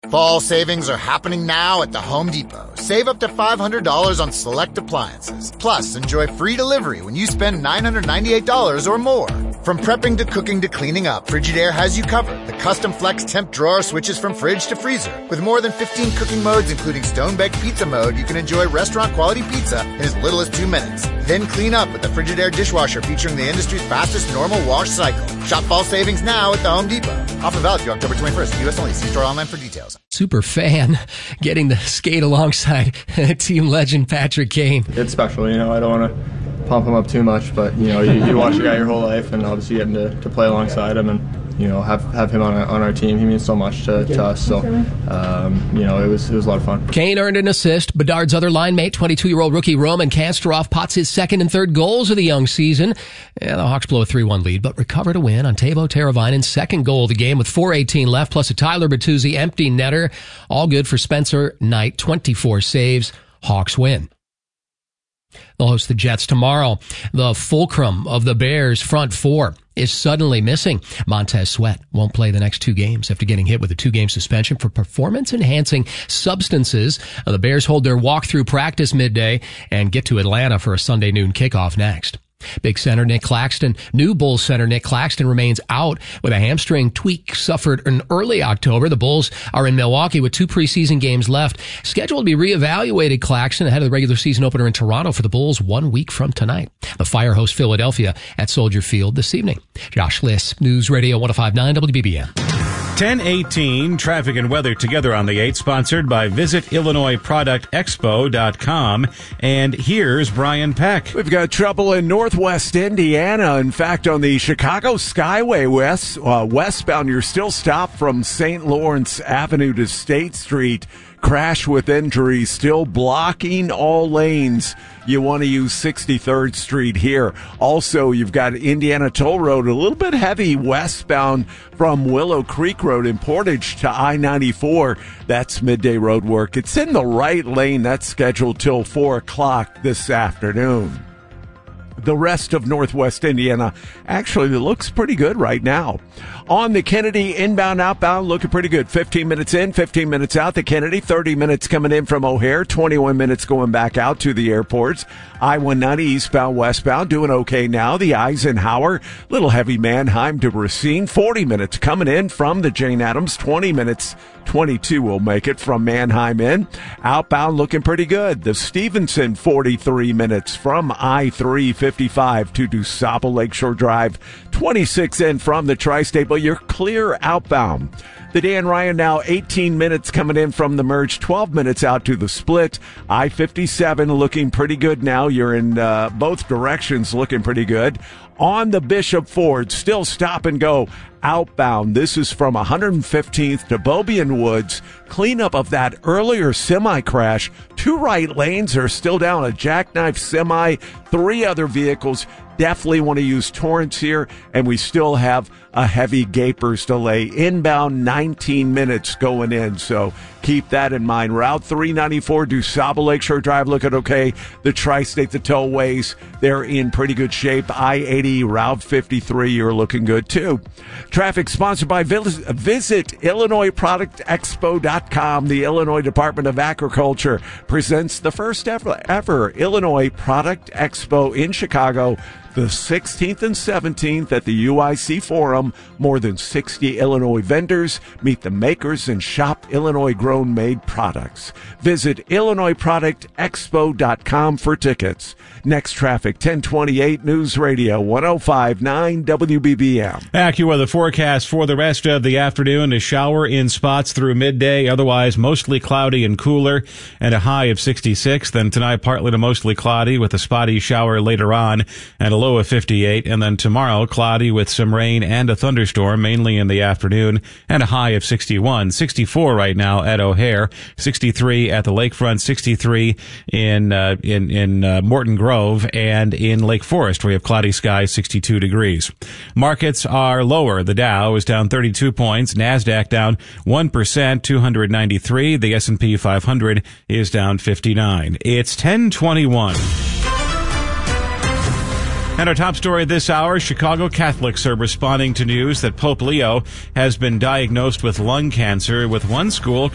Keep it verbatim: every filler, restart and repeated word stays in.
Fall savings are happening now at the Home Depot. Save up to five hundred dollars on select appliances. Plus, enjoy free delivery when you spend nine hundred ninety-eight dollars or more. From prepping to cooking to cleaning up, Frigidaire has you covered. The custom flex temp drawer switches from fridge to freezer. With more than fifteen cooking modes, including stone-baked pizza mode, you can enjoy restaurant-quality pizza in as little as two minutes. Then clean up with the Frigidaire dishwasher featuring the industry's fastest normal wash cycle. Shop fall savings now at the Home Depot. Offer valid through October twenty-first. U S only. See store online for details. Super fan getting to skate alongside team legend Patrick Kane. It's special, you know. I don't want to pump him up too much, but you know, you, you watch a guy your whole life, and obviously getting to, to play alongside him and you know have have him on our, on our team. He means so much to, to us. So um, you know, it was it was a lot of fun. Kane earned an assist. Bedard's other line mate, twenty-two-year-old rookie Roman Kasparov, pots his second and third goals of the young season. And the Hawks blow a three one lead, but recover to win on Teuvo Teravainen's second goal of the game with four eighteen left, plus a Tyler Bertuzzi empty netter. All good for Spencer Knight, twenty-four saves. Hawks win. They'll host the Jets tomorrow. The fulcrum of the Bears' front four is suddenly missing. Montez Sweat won't play the next two games after getting hit with a two-game suspension for performance-enhancing substances. The Bears hold their walkthrough practice midday and get to Atlanta for a Sunday noon kickoff next. Big center Nick Claxton, new Bulls center Nick Claxton remains out with a hamstring tweak suffered in early October. The Bulls are in Milwaukee with two preseason games left. Scheduled to be reevaluated Claxton ahead of the regular season opener in Toronto for the Bulls one week from tonight. The Fire host Philadelphia at Soldier Field this evening. Josh Liss, News Radio one oh five point nine W B B M. ten eighteen, traffic and weather together on the eight, sponsored by Visit Illinois Product Expo dot com. And here's Brian Peck. We've got trouble in northwest Indiana. In fact, on the Chicago Skyway west, uh, westbound, you're still stopped from Saint Lawrence Avenue to State Street. Crash with injuries, still blocking all lanes. You want to use sixty-third Street here. Also, you've got Indiana Toll Road, a little bit heavy westbound from Willow Creek Road in Portage to I ninety-four. That's midday road work. It's in the right lane. That's scheduled till four o'clock this afternoon. The rest of northwest Indiana actually looks pretty good right now. On the Kennedy, inbound, outbound, looking pretty good. fifteen minutes in, fifteen minutes out. The Kennedy, thirty minutes coming in from O'Hare, twenty-one minutes going back out to the airports. I one ninety eastbound, westbound, doing okay now. The Eisenhower, little heavy Manheim to Racine, forty minutes coming in from the Jane Addams, twenty minutes. twenty-two will make it from Manheim in. Outbound looking pretty good. The Stevenson, forty-three minutes from I three fifty-five to DuSable Lakeshore Drive. twenty-six in from the Tri-State, but you're clear outbound. The Dan Ryan now eighteen minutes coming in from the merge, twelve minutes out to the split. I fifty-seven looking pretty good now. You're in uh, both directions looking pretty good. On the Bishop Ford, still stop and go outbound. This is from one hundred fifteenth to Beaubien Woods. Cleanup of that earlier semi crash. Two right lanes are still down. A jackknife semi, three other vehicles. Definitely want to use Torrance here, and we still have a heavy Gapers delay. Inbound, nineteen minutes going in, so keep that in mind. Route three ninety-four, DuSable Lakeshore Drive looking okay. The Tri-State, the tollways, they're in pretty good shape. I eighty, Route fifty-three, you're looking good too. Traffic sponsored by Visit Illinois Product Expo dot com. The Illinois Department of Agriculture presents the first ever, ever Illinois Product Expo in Chicago, the sixteenth and seventeenth at the U I C Forum. More than sixty Illinois vendors meet the makers and shop Illinois grown made products. Visit Illinois Product Expo dot com for tickets. Next traffic, ten twenty-eight News Radio one oh five point nine W B B M. AccuWeather forecast for the rest of the afternoon. A shower in spots through midday, otherwise mostly cloudy and cooler, and a high of sixty-six. Then tonight, partly to mostly cloudy with a spotty shower later on and a low of fifty-eight. And then tomorrow, cloudy with some rain and a thunderstorm, mainly in the afternoon, and a high of sixty-one. sixty-four right now at O'Hare, sixty-three at the Lakefront, sixty-three in uh, in in uh, Morton Grove, and in Lake Forest, where we have cloudy skies, sixty-two degrees. Markets are lower. The Dow is down thirty-two points. NASDAQ down one percent, two hundred ninety-three. The S and P five hundred is down fifty-nine. It's ten twenty-one. And our top story this hour, Chicago Catholics are responding to news that Pope Leo has been diagnosed with lung cancer, with one school